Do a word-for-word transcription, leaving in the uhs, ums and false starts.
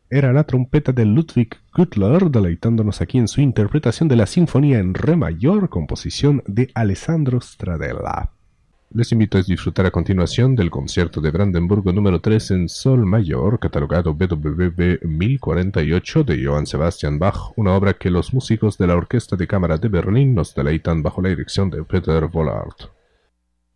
Era la trompeta de Ludwig Güttler, deleitándonos aquí en su interpretación de la Sinfonía en Re mayor, composición de Alessandro Stradella. Les invito a disfrutar a continuación del concierto de Brandenburgo número tres en Sol mayor, catalogado B W V mil cuarenta y ocho de Johann Sebastian Bach, una obra que los músicos de la Orquesta de Cámara de Berlín nos deleitan bajo la dirección de Peter Vollard.